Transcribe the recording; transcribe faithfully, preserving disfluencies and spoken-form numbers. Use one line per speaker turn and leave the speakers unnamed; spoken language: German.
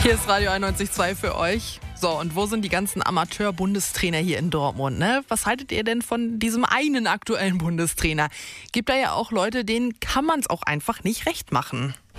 Hier ist Radio einundneunzig Komma zwei für euch. So, und wo sind die ganzen Amateur-Bundestrainer hier in Dortmund, ne? Was haltet ihr denn von diesem einen aktuellen Bundestrainer? Gibt da ja auch Leute, denen kann man es auch einfach nicht recht machen.